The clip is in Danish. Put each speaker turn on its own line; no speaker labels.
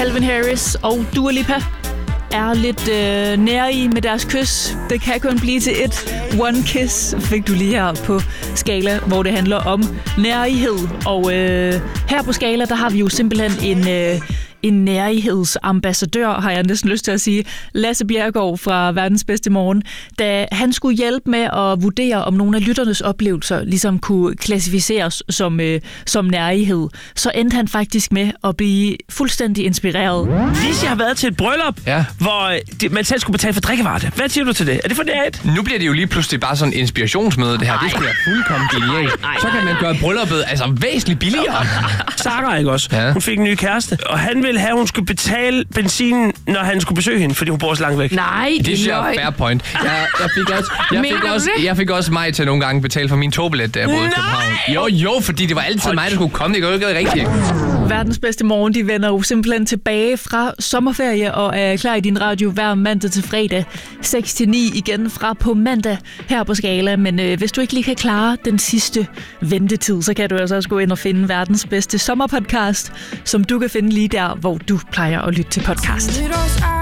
Calvin Harris og Dua Lipa er lidt nære med deres kys. Det kan kun blive til et one kiss, fik du lige her på Skala, hvor det handler om nærighed. Og her på Skala, der har vi jo simpelthen en nærighedsambassadør, har jeg næsten lyst til at sige, Lasse Bjerregaard fra Verdens Bedste Morgen. Da han skulle hjælpe med at vurdere, om nogle af lytternes oplevelser ligesom kunne klassificeres som nærighed, så endte han faktisk med at blive fuldstændig inspireret.
Lise har været til et bryllup, hvor man selv skulle betale for drikkevarer. Hvad siger du til det? Er det for nærigt?
Nu bliver det jo lige pludselig bare sådan en inspirationsmøde, det her. Det skulle være fuldkommen genialt. Så kan man gøre brylluppet væsentligt billigere.
Sarah, ikke også? Ja. Hun fik en ny kæreste, og han ville have, at hun skulle betale benzinen, når han skulle besøge hende, fordi hun bor så langt væk.
Nej,
det synes jeg er fair point. Jeg fik også mig til nogle gange betale for min togbillet, da jeg boede i København. Jo, fordi det var altid mig, der skulle komme. Det går jo ikke rigtigt.
Verdens Bedste Morgen, de vender jo simpelthen tilbage fra sommerferie og er klar i din radio hver mandag til fredag 6-9 igen fra på mandag her på Skala. Men hvis du ikke lige kan klare den sidste ventetid, så kan du altså også gå ind og finde verdens bedste sommerpodcast, som du kan finde lige der, hvor du plejer at lytte til podcast.